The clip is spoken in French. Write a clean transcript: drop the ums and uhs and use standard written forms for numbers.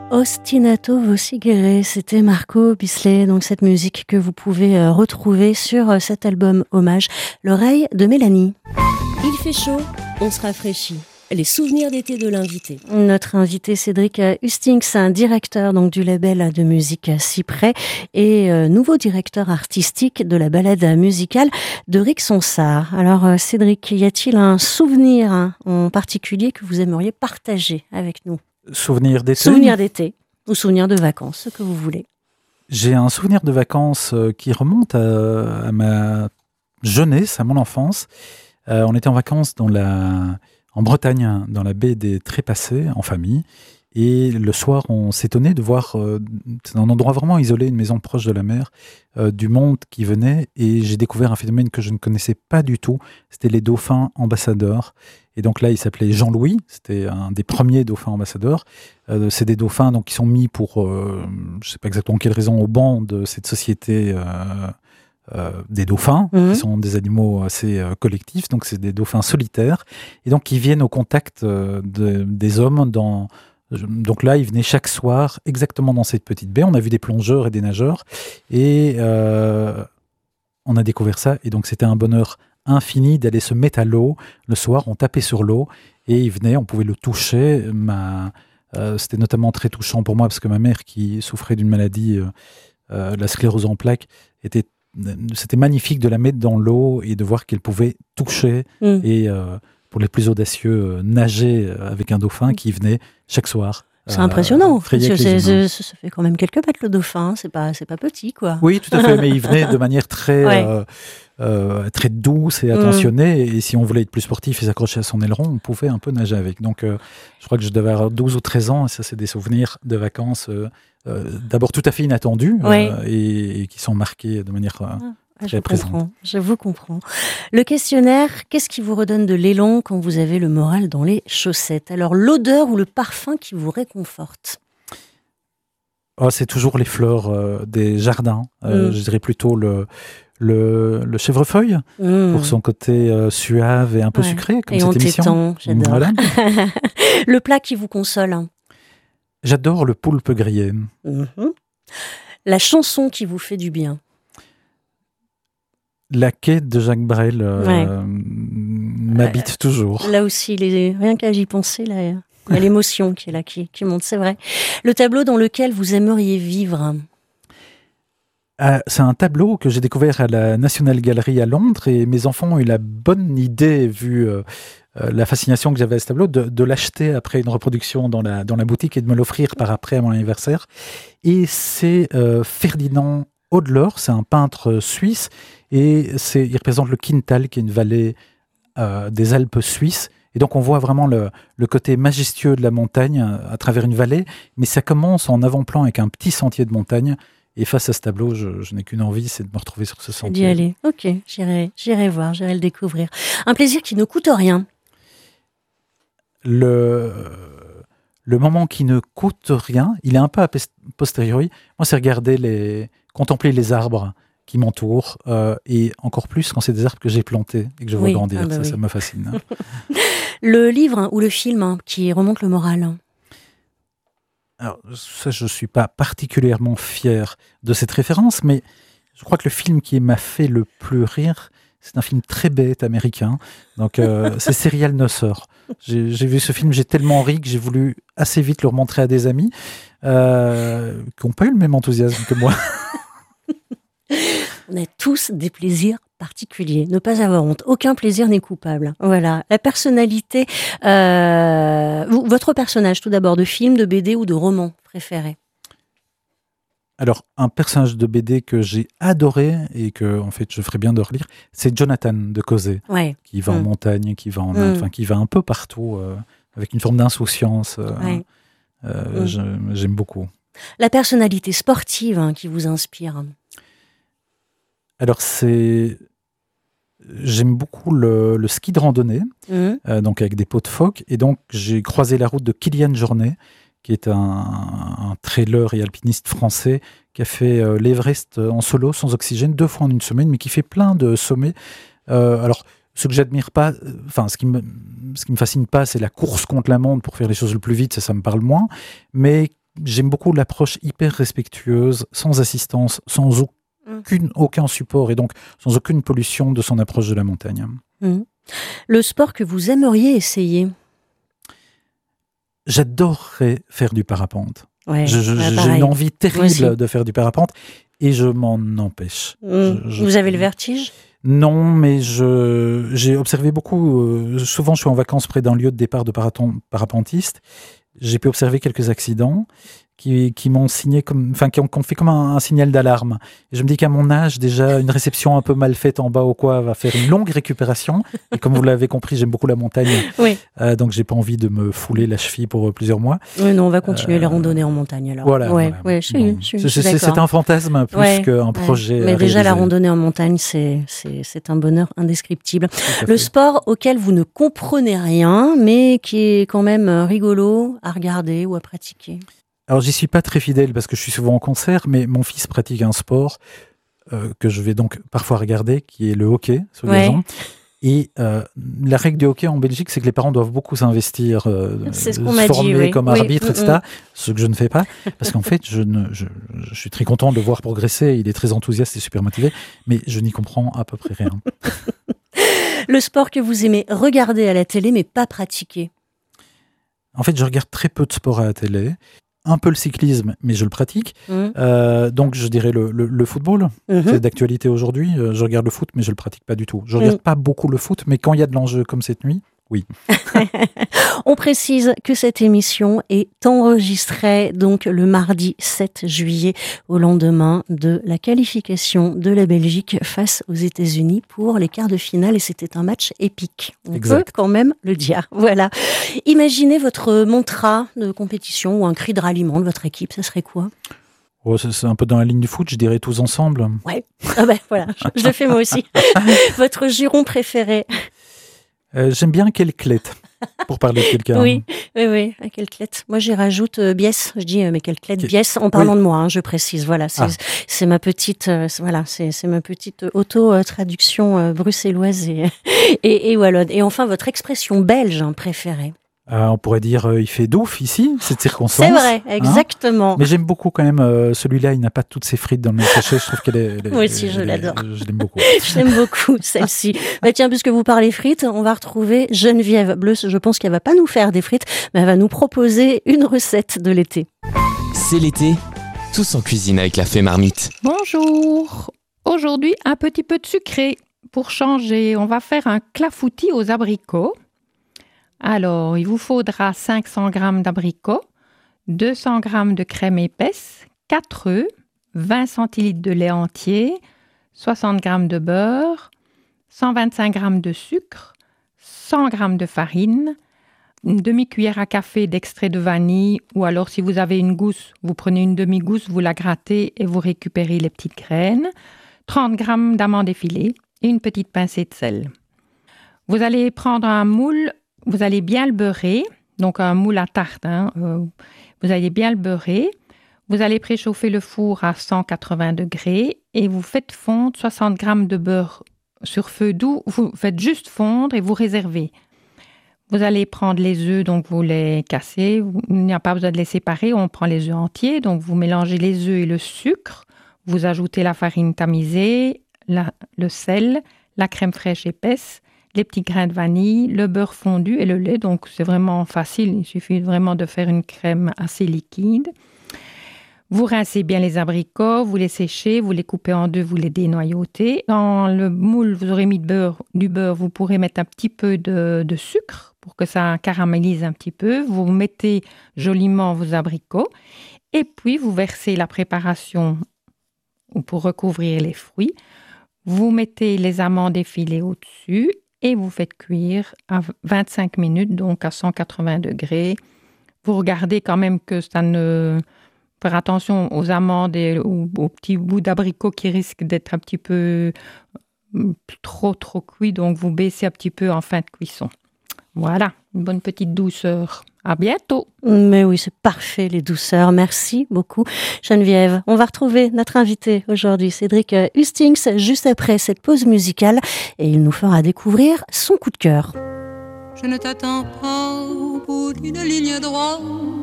Ostinato Vosigere, c'était Marco Bisley, donc cette musique que vous pouvez retrouver sur cet album hommage, L'oreille de Mélanie. Il fait chaud, on se rafraîchit. Les souvenirs d'été de l'invité. Notre invité Cédric Hustings, un directeur donc du label de musique Cyprès et nouveau directeur artistique de la balade musicale de Ric Sonsard. Alors Cédric, y a-t-il un souvenir en particulier que vous aimeriez partager avec nous ? Souvenir d'été. Souvenir d'été ou souvenir de vacances, ce que vous voulez. J'ai un souvenir de vacances qui remonte à ma jeunesse, à mon enfance. On était en vacances en Bretagne, dans la baie des Trépassés, en famille. Et le soir, on s'étonnait de voir, c'est un endroit vraiment isolé, une maison proche de la mer, du monde qui venait. Et j'ai découvert un phénomène que je ne connaissais pas du tout. C'était les dauphins ambassadeurs. Et donc là, il s'appelait Jean-Louis. C'était un des premiers dauphins ambassadeurs. C'est des dauphins donc, qui sont mis pour, je ne sais pas exactement quelle raison, au banc de cette société des dauphins, qui sont des animaux assez collectifs. Donc c'est des dauphins solitaires. Et donc ils viennent au contact des hommes Donc là, ils venaient chaque soir exactement dans cette petite baie. On a vu des plongeurs et des nageurs. Et on a découvert ça. Et donc c'était un bonheur infini d'aller se mettre à l'eau. Le soir, on tapait sur l'eau et il venait, on pouvait le toucher. C'était notamment très touchant pour moi parce que ma mère, qui souffrait d'une maladie, la sclérose en plaques, c'était magnifique de la mettre dans l'eau et de voir qu'elle pouvait toucher et pour les plus audacieux, nager avec un dauphin qui venait chaque soir. C'est impressionnant, parce que ça fait quand même quelques mètres le dauphin, c'est pas petit quoi. Oui, tout à fait, mais il venait de manière très douce et attentionnée, et si on voulait être plus sportif et s'accrocher à son aileron, on pouvait un peu nager avec. Donc je crois que je devais avoir 12 ou 13 ans, et ça c'est des souvenirs de vacances d'abord tout à fait inattendus et qui sont marqués de manière très présente. Je vous comprends. Le questionnaire, qu'est-ce qui vous redonne de l'élan quand vous avez le moral dans les chaussettes ? Alors l'odeur ou le parfum qui vous réconforte ? C'est toujours les fleurs des jardins. Je dirais plutôt le chèvrefeuille, pour son côté suave et un peu sucré, comme cette émission. J'adore. Voilà. Le plat qui vous console ? J'adore le poulpe grillé. La chanson qui vous fait du bien ? La quête de Jacques Brel m'habite toujours. Là aussi, rien qu'à y penser, là, il y a l'émotion qui est là, qui monte, c'est vrai. Le tableau dans lequel vous aimeriez vivre ? C'est un tableau que j'ai découvert à la National Gallery à Londres, et mes enfants ont eu la bonne idée, vu la fascination que j'avais à ce tableau, de l'acheter après une reproduction dans la boutique et de me l'offrir par après à mon anniversaire. Et c'est Ferdinand Hodler, c'est un peintre suisse, et il représente le Kiental, qui est une vallée des Alpes suisses. Et donc on voit vraiment le côté majestueux de la montagne à travers une vallée, mais ça commence en avant-plan avec un petit sentier de montagne. Et face à ce tableau, je n'ai qu'une envie, c'est de me retrouver sur ce sentier. D'y aller. Ok, j'irai voir, j'irai le découvrir. Un plaisir qui ne coûte rien. Le moment qui ne coûte rien, il est un peu a posteriori. Moi, c'est contempler les arbres qui m'entourent, et encore plus quand c'est des arbres que j'ai plantés et que je vois grandir. Ça me fascine. Le livre ou le film qui remonte le moral ? Alors, ça, je ne suis pas particulièrement fier de cette référence, mais je crois que le film qui m'a fait le plus rire, c'est un film très bête américain. Donc, c'est Serial Nosser. J'ai vu ce film, j'ai tellement ri que j'ai voulu assez vite le remontrer à des amis qui n'ont pas eu le même enthousiasme que moi. On a tous des plaisirs particuliers. Ne pas avoir honte. Aucun plaisir n'est coupable. Voilà. La personnalité. Votre personnage, tout d'abord, de film, de BD ou de roman préféré ? Alors, un personnage de BD que j'ai adoré et que, en fait, je ferais bien de relire, c'est Jonathan de Cosé, qui va en montagne, qui va en Inde, qui va un peu partout, avec une forme d'insouciance. J'aime beaucoup. La personnalité sportive qui vous inspire ? Alors, j'aime beaucoup le ski de randonnée, donc avec des pots de phoque. Et donc, j'ai croisé la route de Kylian Jornet, qui est un trailer et alpiniste français qui a fait l'Everest en solo, sans oxygène, 2 fois en une semaine, mais qui fait plein de sommets. Alors, ce que j'admire pas, ce qui me fascine pas, c'est la course contre la montre pour faire les choses le plus vite, ça me parle moins. Mais j'aime beaucoup l'approche hyper respectueuse, sans assistance, sans aucun support et donc sans aucune pollution de son approche de la montagne. Le sport que vous aimeriez essayer? J'adorerais faire du parapente. Ouais, j'ai une envie terrible de faire du parapente et je m'en empêche. Vous avez le vertige? Non, mais j'ai observé beaucoup. Souvent, je suis en vacances près d'un lieu de départ de parapentistes. J'ai pu observer quelques accidents qui m'ont signé qui ont fait comme un signal d'alarme. Et je me dis qu'à mon âge, déjà, une réception un peu mal faite en bas ou quoi va faire une longue récupération. Et comme vous l'avez compris, j'aime beaucoup la montagne. Oui. Donc, j'ai pas envie de me fouler la cheville pour plusieurs mois. Oui, non, on va continuer les randonnées en montagne alors. Voilà. Ouais, je suis d'accord. C'est un fantasme plus qu'un projet. Mais déjà, la randonnée en montagne, c'est un bonheur indescriptible. Le sport auquel vous ne comprenez rien, mais qui est quand même rigolo à regarder ou à pratiquer. Alors, j'y suis pas très fidèle parce que je suis souvent en concert, mais mon fils pratique un sport que je vais donc parfois regarder, qui est le hockey sur gazon. Et la règle du hockey en Belgique, c'est que les parents doivent beaucoup s'investir, c'est ce qu'on se m'a former dit, comme arbitre, etc. Ce que je ne fais pas, parce qu'en fait, je suis très content de le voir progresser. Il est très enthousiaste et super motivé, mais je n'y comprends à peu près rien. Le sport que vous aimez regarder à la télé, mais pas pratiquer? En fait, je regarde très peu de sport à la télé. Un peu le cyclisme, mais je le pratique. Donc, je dirais le football. C'est d'actualité aujourd'hui. Je regarde le foot, mais je le pratique pas du tout. Je regarde pas beaucoup le foot, mais quand il y a de l'enjeu comme cette nuit, oui. On précise que cette émission est enregistrée donc le mardi 7 juillet, au lendemain de la qualification de la Belgique face aux États-Unis pour les quarts de finale. Et c'était un match épique. On peut quand même le dire. Voilà. Imaginez votre mantra de compétition ou un cri de ralliement de votre équipe. Ça serait quoi? C'est un peu dans la ligne du foot, je dirais tous ensemble. Ouais. Ah ben voilà, je le fais moi aussi. Votre juron préféré? J'aime bien quelle clette, pour parler de quelqu'un. Oui, quelle clette. Moi, j'y rajoute biesse. Je dis, mais quelle clette, biesse, en parlant de moi, je précise. Voilà, c'est ma petite, c'est ma petite auto-traduction bruxelloise et wallonne. Et enfin, votre expression belge préférée? On pourrait dire il fait douf ici, cette circonstance. C'est vrai, exactement. Mais j'aime beaucoup quand même celui-là, il n'a pas toutes ses frites dans le même sachet. Je trouve qu'elle est. Moi aussi, je l'adore. Je l'aime beaucoup. Je l'aime beaucoup, celle-ci. Tiens, puisque vous parlez frites, on va retrouver Geneviève Bleu. Je pense qu'elle va pas nous faire des frites, mais elle va nous proposer une recette de l'été. C'est l'été, tous en cuisine avec la Fée Marmite. Bonjour. Aujourd'hui, un petit peu de sucré. Pour changer, on va faire un clafoutis aux abricots. Alors, il vous faudra 500 g d'abricots, 200 g de crème épaisse, 4 œufs, 20 centilitres de lait entier, 60 g de beurre, 125 g de sucre, 100 g de farine, une demi-cuillère à café d'extrait de vanille ou alors si vous avez une gousse, vous prenez une demi-gousse, vous la grattez et vous récupérez les petites graines, 30 g d'amandes effilées et une petite pincée de sel. Vous allez prendre un moule. Vous allez bien le beurrer, donc un moule à tarte, vous allez bien le beurrer. Vous allez préchauffer le four à 180 degrés et vous faites fondre 60 g de beurre sur feu doux. Vous faites juste fondre et vous réservez. Vous allez prendre les œufs, donc vous les cassez. Il n'y a pas besoin de les séparer, on prend les œufs entiers. Donc vous mélangez les œufs et le sucre. Vous ajoutez la farine tamisée, le sel, la crème fraîche épaisse, les petits grains de vanille, le beurre fondu et le lait. Donc, c'est vraiment facile. Il suffit vraiment de faire une crème assez liquide. Vous rincez bien les abricots, vous les séchez, vous les coupez en deux, vous les dénoyautez. Dans le moule, vous aurez mis du beurre. Vous pourrez mettre un petit peu de sucre pour que ça caramélise un petit peu. Vous mettez joliment vos abricots. Et puis, vous versez la préparation pour recouvrir les fruits. Vous mettez les amandes effilées au-dessus. Et vous faites cuire à 25 minutes, donc à 180 degrés. Vous regardez quand même que ça ne... Faire attention aux amandes et aux petits bouts d'abricots qui risquent d'être un petit peu trop cuits. Donc, vous baissez un petit peu en fin de cuisson. Voilà, une bonne petite douceur. À bientôt. Mais oui, c'est parfait, les douceurs. Merci beaucoup, Geneviève. On va retrouver notre invité aujourd'hui, Cédric Hustings, juste après cette pause musicale. Et il nous fera découvrir son coup de cœur. Je ne t'attends pas au bout d'une ligne droite.